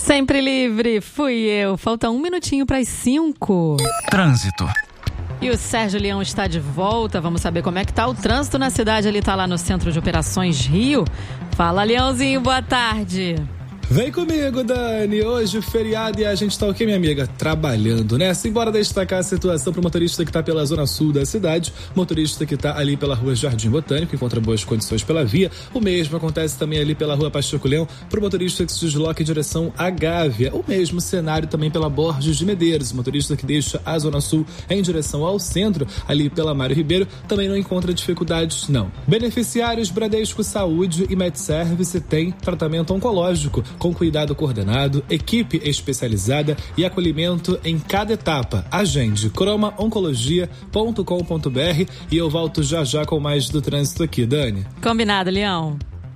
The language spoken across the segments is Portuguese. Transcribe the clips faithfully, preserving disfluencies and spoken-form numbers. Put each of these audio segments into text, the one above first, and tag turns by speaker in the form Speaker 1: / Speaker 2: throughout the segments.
Speaker 1: Sempre livre, fui eu. Falta um minutinho para as cinco.
Speaker 2: Trânsito.
Speaker 1: E o Sérgio Leão está de volta. Vamos saber como é que tá o trânsito na cidade. Ele tá lá no Centro de Operações Rio. Fala, Leãozinho, boa tarde.
Speaker 3: Vem comigo, Dani. Hoje feriado e a gente tá o quê, minha amiga? Trabalhando, né? Simbora destacar a situação pro motorista que tá pela zona sul da cidade, motorista que tá ali pela rua Jardim Botânico, encontra boas condições pela via. O mesmo acontece também ali pela rua Pacheco Leão, pro motorista que se desloca em direção à Gávea. O mesmo cenário também pela Borges de Medeiros, motorista que deixa a zona sul em direção ao centro, ali pela Mário Ribeiro, também não encontra dificuldades, não. Beneficiários Bradesco Saúde e MedService tem tratamento oncológico, com cuidado coordenado, equipe especializada e acolhimento em cada etapa. Agende croma oncologia ponto com ponto b r e eu volto já já com mais do trânsito aqui, Dani.
Speaker 1: Combinado, Leão.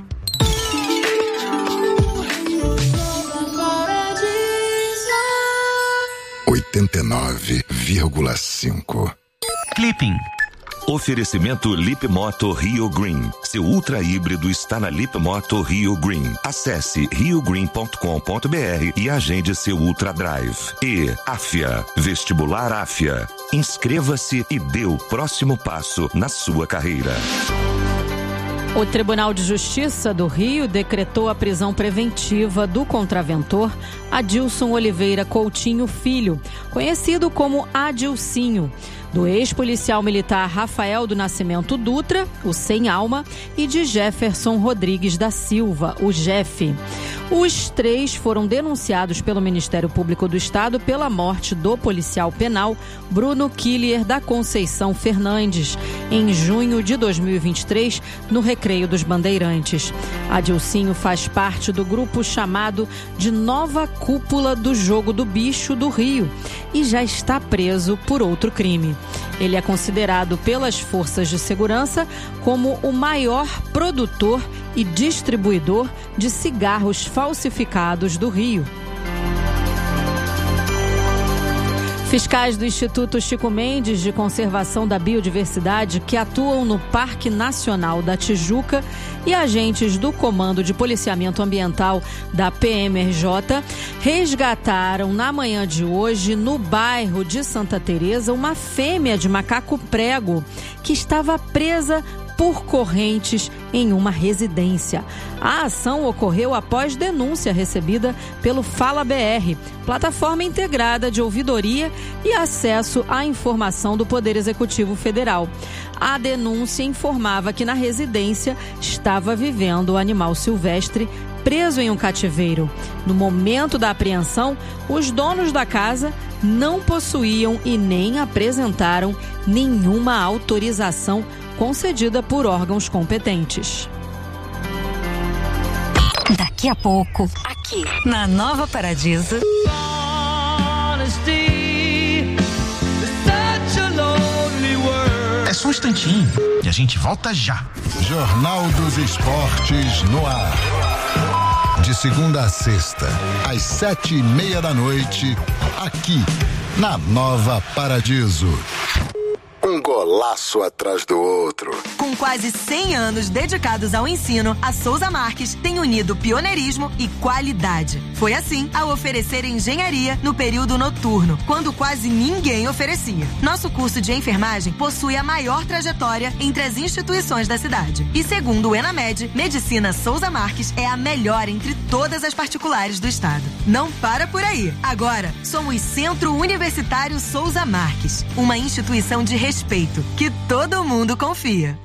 Speaker 4: oitenta e nove vírgula cinco.
Speaker 2: Clipping.
Speaker 5: Oferecimento Lip Moto Rio Green. Seu ultra híbrido está na Lip Moto Rio Green. Acesse rio green ponto com ponto b r e agende seu Ultra Drive. E Afia. Vestibular Afia. Inscreva-se e dê o próximo passo na sua carreira.
Speaker 1: O Tribunal de Justiça do Rio decretou a prisão preventiva do contraventor Adilson Oliveira Coutinho Filho, conhecido como Adilcinho, do ex-policial militar Rafael do Nascimento Dutra, o Sem Alma, e de Jefferson Rodrigues da Silva, o Jeff. Os três foram denunciados pelo Ministério Público do Estado pela morte do policial penal Bruno Killier da Conceição Fernandes, em junho de dois mil e vinte e três, no Recreio dos Bandeirantes. Adilcinho faz parte do grupo chamado de Nova Cúpula do Jogo do Bicho do Rio e já está preso por outro crime. Ele é considerado pelas forças de segurança como o maior produtor e distribuidor de cigarros falsificados do Rio. Fiscais do Instituto Chico Mendes de Conservação da Biodiversidade, que atuam no Parque Nacional da Tijuca, e agentes do Comando de Policiamento Ambiental da P M R J resgataram na manhã de hoje, no bairro de Santa Teresa, uma fêmea de macaco prego que estava presa por correntes em uma residência. A ação ocorreu após denúncia recebida pelo Fala B R, plataforma integrada de ouvidoria e acesso à informação do Poder Executivo Federal. A denúncia informava que na residência estava vivendo o animal silvestre preso em um cativeiro. No momento da apreensão, os donos da casa não possuíam e nem apresentaram nenhuma autorização concedida por órgãos competentes.
Speaker 6: Daqui a pouco, aqui na Nova Paradiso.
Speaker 2: É só um instantinho e a gente volta já.
Speaker 4: Jornal dos Esportes no ar. De segunda a sexta, às sete e meia da noite, aqui na Nova Paradiso. Um golaço atrás do outro.
Speaker 6: Com quase cem anos dedicados ao ensino, a Souza Marques tem unido pioneirismo e qualidade. Foi assim ao oferecer engenharia no período noturno, quando quase ninguém oferecia. Nosso curso de enfermagem possui a maior trajetória entre as instituições da cidade. E segundo o Enamed, Medicina Souza Marques é a melhor entre todas as particulares do estado. Não para por aí. Agora, somos Centro Universitário Souza Marques, uma instituição de respeito que todo mundo confia.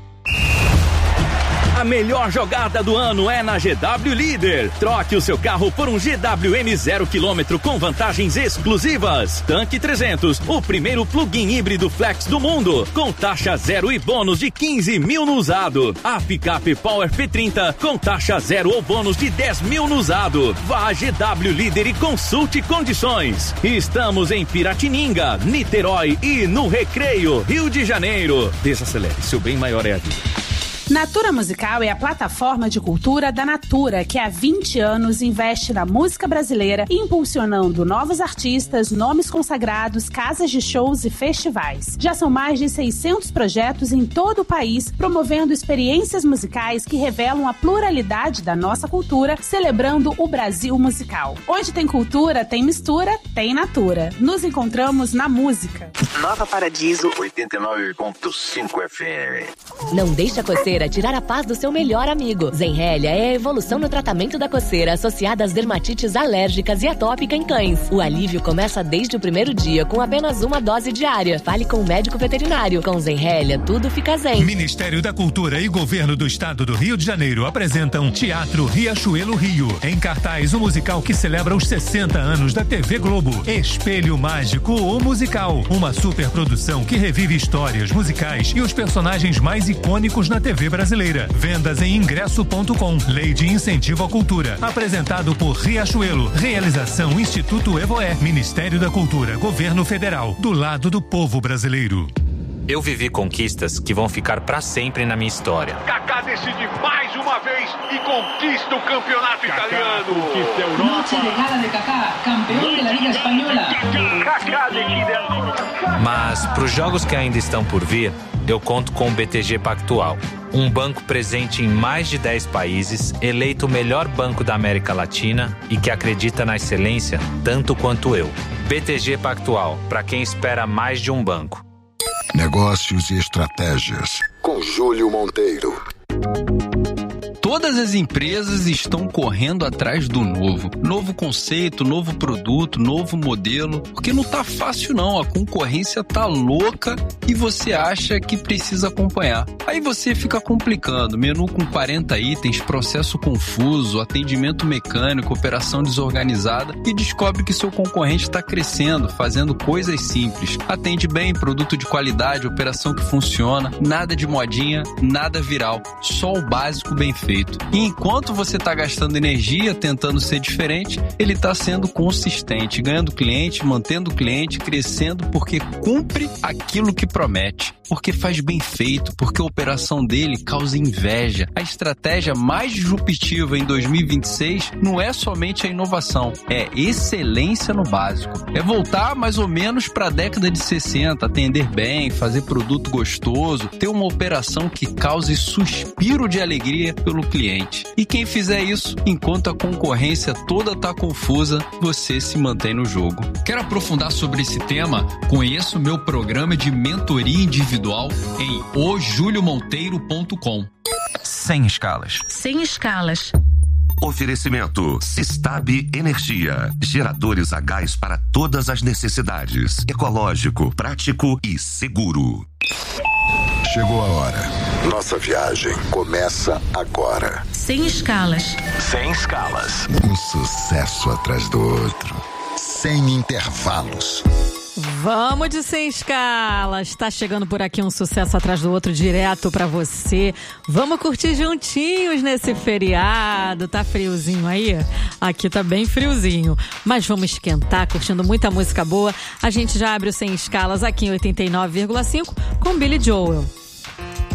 Speaker 7: A melhor jogada do ano é na G W Líder. Troque o seu carro por um G W M zero quilômetro com vantagens exclusivas. Tanque trezentos, o primeiro plug-in híbrido flex do mundo, com taxa zero e bônus de quinze mil no usado. A picape Power P trinta com taxa zero ou bônus de dez mil no usado. Vá a G W Líder e consulte condições. Estamos em Piratininga, Niterói e no Recreio, Rio de Janeiro. Desacelere, seu bem maior é a vida.
Speaker 8: Natura Musical é a plataforma de cultura da Natura, que há vinte anos investe na música brasileira, impulsionando novos artistas, nomes consagrados, casas de shows e festivais. Já são mais de seiscentos projetos em todo o país, promovendo experiências musicais que revelam a pluralidade da nossa cultura, celebrando o Brasil musical. Onde tem cultura, tem mistura, tem Natura. Nos encontramos na música.
Speaker 9: Nova Paradiso oitenta e nove ponto cinco F M.
Speaker 10: Não deixe a coceira tirar a paz do seu melhor amigo. Zenrelia é a evolução no tratamento da coceira associada às dermatites alérgicas e atópica em cães. O alívio começa desde o primeiro dia com apenas uma dose diária. Fale com o médico veterinário. Com Zenrelia, tudo fica zen.
Speaker 11: Ministério da Cultura e Governo do Estado do Rio de Janeiro apresentam Teatro Riachuelo Rio. Em cartaz, o musical que celebra os sessenta anos da T V Globo. Espelho Mágico, o musical. Uma superprodução que revive histórias musicais e os personagens mais icônicos na T V brasileira. Vendas em ingresso ponto com. Lei de Incentivo à Cultura. Apresentado por Riachuelo. Realização Instituto Evoé. Ministério da Cultura. Governo Federal. Do lado do povo brasileiro.
Speaker 12: Eu vivi conquistas que vão ficar pra sempre na minha história.
Speaker 13: Kaká decide mais uma vez e conquista o campeonato Kaká italiano. Conquista a Europa.
Speaker 14: Noche de gala de Kaká, campeão da Liga Espanhola.
Speaker 13: Kaká decide.
Speaker 12: Mas pros jogos que ainda estão por vir, eu conto com o B T G Pactual. Um banco presente em mais de dez países, eleito o melhor banco da América Latina e que acredita na excelência tanto quanto eu. B T G Pactual, para quem espera mais de um banco.
Speaker 4: Negócios e estratégias, com Júlio Monteiro.
Speaker 15: Todas as empresas estão correndo atrás do novo. Novo conceito, novo produto, novo modelo. Porque não tá fácil não, a concorrência tá louca e você acha que precisa acompanhar. Aí você fica complicando, menu com quarenta itens, processo confuso, atendimento mecânico, operação desorganizada e descobre que seu concorrente está crescendo, fazendo coisas simples. Atende bem, produto de qualidade, operação que funciona, nada de modinha, nada viral, só o básico bem feito. E enquanto você está gastando energia tentando ser diferente, ele está sendo consistente, ganhando cliente, mantendo cliente, crescendo porque cumpre aquilo que promete. Porque faz bem feito, porque a operação dele causa inveja. A estratégia mais disruptiva em dois mil e vinte e seis não é somente a inovação, é excelência no básico. É voltar mais ou menos para a década de sessenta, atender bem, fazer produto gostoso, ter uma operação que cause suspiro de alegria pelo cliente. E quem fizer isso, enquanto a concorrência toda está confusa, você se mantém no jogo.
Speaker 16: Quer aprofundar sobre esse tema? Conheça o meu programa de mentoria individual em o julio monteiro ponto com.
Speaker 2: Sem escalas.
Speaker 10: Sem escalas.
Speaker 5: Oferecimento Sistab Energia. Geradores a gás para todas as necessidades. Ecológico, prático e seguro.
Speaker 4: Chegou a hora. Nossa viagem começa agora.
Speaker 10: Sem escalas.
Speaker 16: Sem escalas.
Speaker 4: Um sucesso atrás do outro. Sem intervalos.
Speaker 1: Vamos de Sem Escalas. Tá chegando por aqui um sucesso atrás do outro direto pra você. Vamos curtir juntinhos nesse feriado. Tá friozinho aí? Aqui tá bem friozinho. Mas vamos esquentar, curtindo muita música boa. A gente já abre o Sem Escalas aqui em oitenta e nove vírgula cinco com Billy Joel.